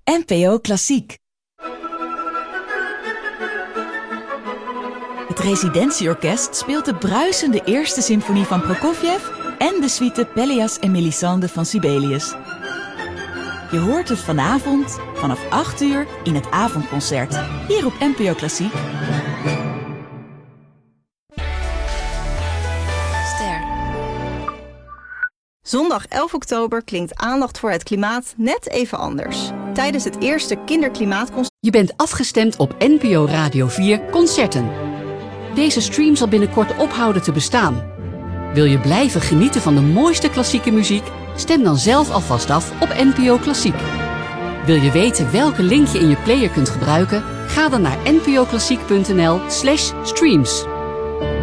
NPO Klassiek. Het Residentieorkest speelt de bruisende eerste symfonie van Prokofjev en de suite Pelléas en Mélisande van Sibelius. Je hoort het vanavond vanaf 8 uur in het avondconcert, hier op NPO Klassiek. Ster. Zondag 11 oktober klinkt aandacht voor het klimaat net even anders. Tijdens het eerste kinderklimaatconcert. Je bent afgestemd op NPO Radio 4 Concerten. Deze stream zal binnenkort ophouden te bestaan. Wil je blijven genieten van de mooiste klassieke muziek? Stem dan zelf alvast af op NPO Klassiek. Wil je weten welke link je in je player kunt gebruiken? Ga dan naar npoklassiek.nl/streams.